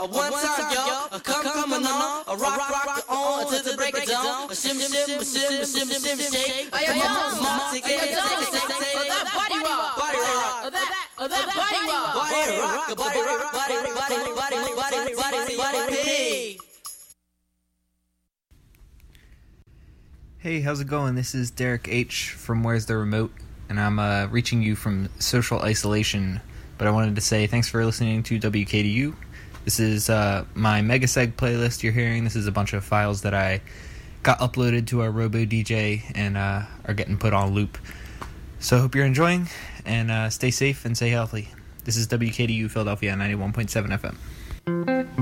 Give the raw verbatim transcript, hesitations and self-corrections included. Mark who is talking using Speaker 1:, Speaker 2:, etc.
Speaker 1: A one time, y'all. A come coming on. A rock, rock, rock on until the break of dawn. A shim, shim, a shim, a shim, a shim, shake.
Speaker 2: Oh, yeah, yeah.
Speaker 1: Mama, take it, take it, take it, take it.
Speaker 2: That body rock.
Speaker 1: Body rock.
Speaker 2: Oh, that, oh, that body rock.
Speaker 1: Body rock. Body rock. Body rock. Body rock. Body rock. Body rock. Body rock. Body rock.
Speaker 3: Hey, how's it going? This is Derek H. from Where's the Remote, and I'm uh, reaching you from social isolation, but I wanted to say thanks for listening to W K D U. This is uh, my Megaseg playlist you're hearing. This is a bunch of files that I got uploaded to our Robo D J and uh, are getting put on loop. So I hope you're enjoying, and uh, stay safe and stay healthy. This is W K D U Philadelphia ninety-one point seven F M.